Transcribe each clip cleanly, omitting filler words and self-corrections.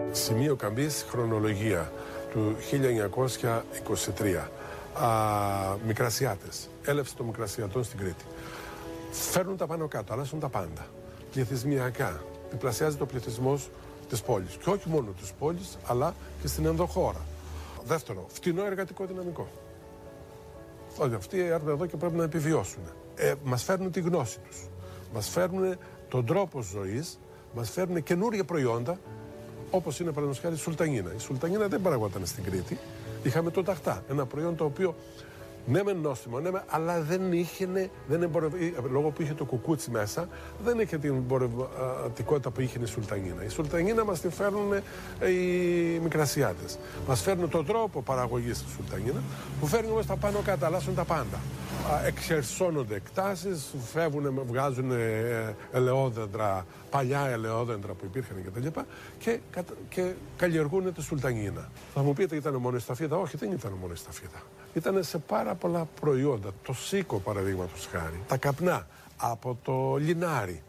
Σημείο καμπής, χρονολογία του 1923. Μικρασιάτες, έλευση των Μικρασιατών στην Κρήτη. Φέρνουν τα πάνω κάτω, αλλάζουν τα πάντα. Πληθυσμιακά, διπλασιάζεται ο πληθυσμός της πόλης. Και όχι μόνο της πόλης, αλλά και στην ενδοχώρα. Δεύτερο, φτηνό εργατικό δυναμικό. Όλοι αυτοί έρχονται εδώ και πρέπει να επιβιώσουν. Μας φέρνουν τη γνώση τους. Μας φέρνουν τον τρόπο ζωής, μας φέρνουν καινούργια προϊόντα, όπως είναι παραδείγματος χάρη η σουλτανίνα. Η σουλτανίνα δεν παραγόταν στην Κρήτη. Είχαμε το ταχτά, ένα προϊόν το οποίο ναι μεν νόστιμο, ναι, αλλά λόγω που είχε το κουκούτσι μέσα, δεν είχε την εμπορευματικότητα που είχε η σουλτανίνα. Η σουλτανίνα μας την φέρνουν οι Μικρασιάτες. Μας φέρνουν τον τρόπο παραγωγής της σουλτανίνα, που φέρνουν όμως τα πάνω κάτω, αλλάσουν τα πάντα. Εξερσώνονται εκτάσεις, βγάζουν ελαιόδεντρα, παλιά ελαιόδεντρα που υπήρχαν κτλ. Και καλλιεργούν τη σουλτανίνα. Θα μου πείτε, ήταν μόνο η σταφίδα? Όχι, δεν ήταν μόνο η σταφίδα. Ήταν σε πάρα πολλά προϊόντα. Το σίκο, παραδείγματος χάρη, τα καπνά από το λινάρι.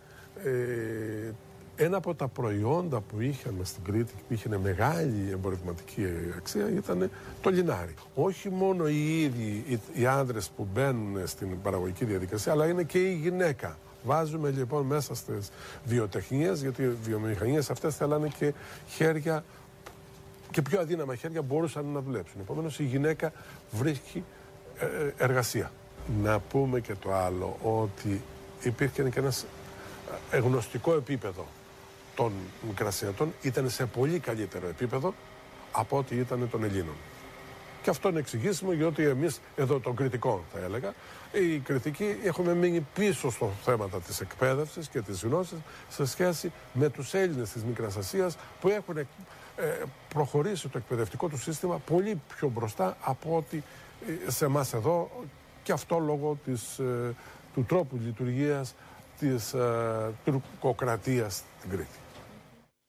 Ένα από τα προϊόντα που είχαμε στην Κρήτη, που είχε μεγάλη εμπορευματική αξία, ήταν το λινάρι. Όχι μόνο οι ίδιοι οι άνδρες που μπαίνουν στην παραγωγική διαδικασία, αλλά είναι και η γυναίκα. Βάζουμε λοιπόν μέσα στις βιοτεχνίες, γιατί οι βιομηχανίες αυτές θέλανε και χέρια, και πιο αδύναμα χέρια μπορούσαν να δουλέψουν. Επομένως η γυναίκα βρίσκει εργασία. Να πούμε και το άλλο, ότι υπήρχε και ένα γνωστικό επίπεδο των Μικρασιατών, ήταν σε πολύ καλύτερο επίπεδο από ό,τι ήταν των Ελλήνων. Και αυτό είναι εξηγήσιμο, γιατί εμείς εδώ των κριτικών, θα έλεγα, οι κριτικοί έχουμε μείνει πίσω στο θέματα της εκπαίδευσης και της γνώσης σε σχέση με τους Έλληνες της Μικράς Ασίας, που έχουν προχωρήσει το εκπαιδευτικό του σύστημα πολύ πιο μπροστά από ό,τι σε εμάς εδώ, και αυτό λόγω του τρόπου λειτουργίας της τουρκοκρατίας στην Κρήτη.